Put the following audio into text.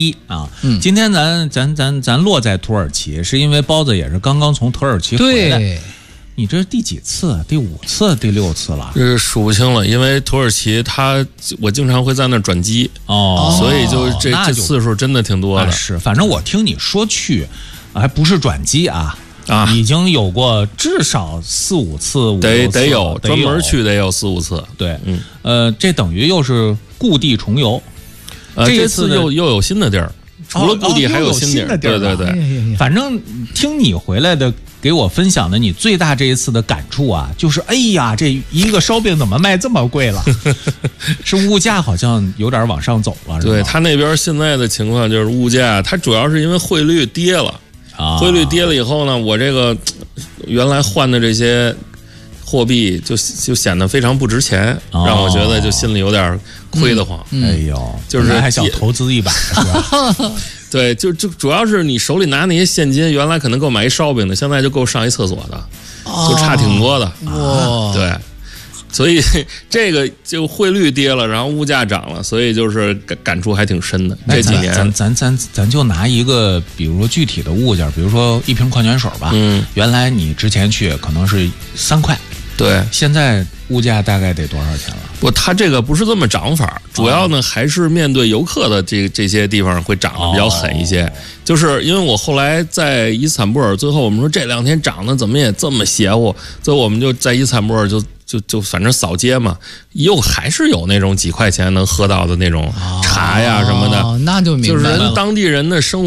今天咱落在土耳其，是因为包子也是刚刚从土耳其回来。 对， 你这是第几次？第5次、第6次了？ 这数不清了，因为土耳其我经常会在那儿转机所以就这次数真的挺多的。 是，反正我听你说去，还不是转机已经有过至少4、5次， 得有专门去得有4、5次。 对，这等于又是故地重游。 这次又有新的地儿，除了故地还有新地儿。对， 反正听你回来的，给我分享的你最大这一次的感触就是哎呀，这一个烧饼怎么卖这么贵了？是物价好像有点往上走了。 对，他那边现在的情况就是物价，它主要是因为汇率跌了。汇率跌了以后呢，我这个原来换的这些货币就显得非常不值钱，让我觉得就心里有点亏得慌。 哎呦， 就是还想投资一把，是吧？ 对，就主要是你手里拿那些现金，原来可能够买一烧饼的，现在就够上一厕所的，就差挺多的。对，所以这个就汇率跌了，然后物价涨了，所以就是感触还挺深的。这几年， 咱就拿一个，比如说具体的物件，比如说一瓶矿泉水吧。原来你之前去可能是3块。 对， 现在物价大概得多少钱了？ 不，它这个不是这么涨法，主要呢还是面对游客的这些地方会涨得比较狠一些。就是因为我后来在伊斯坦布尔，最后我们说这2天涨得怎么也这么邪乎，最后我们就在伊斯坦布尔就反正扫街嘛，还是有那种几块钱能喝到的那种茶呀什么的， 那就明白了， 就是当地人的生活。